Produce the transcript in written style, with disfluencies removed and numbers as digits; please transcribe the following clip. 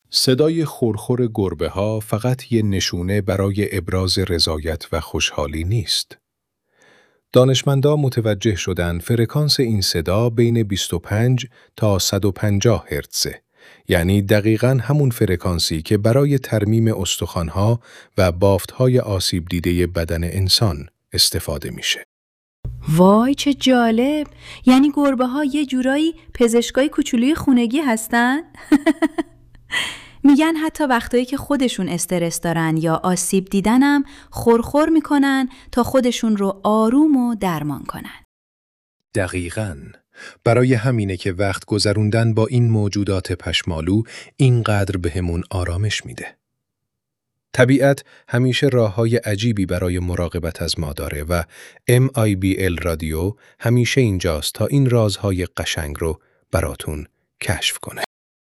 صدای خرخر گربه‌ها فقط یه نشونه برای ابراز رضایت و خوشحالی نیست. دانشمندان متوجه شدند فرکانس این صدا بین 25 تا 150 هرتزه، یعنی دقیقاً همون فرکانسی که برای ترمیم استخوان‌ها و بافت‌های آسیب دیده بدن انسان استفاده میشه. وای چه جالب! یعنی گربه‌ها یه جورایی پزشکای کوچولوی خونگی هستن؟ میگن حتی وقتایی که خودشون استرس دارن یا آسیب دیدنم خورخور میکنن تا خودشون رو آروم و درمان کنن. دقیقاً. برای همینه که وقت گذروندن با این موجودات پشمالو اینقدر بهمون آرامش میده. طبیعت همیشه راه‌های عجیبی برای مراقبت از ما داره و MIBL رادیو همیشه اینجاست تا این رازهای قشنگ رو براتون کشف کنه.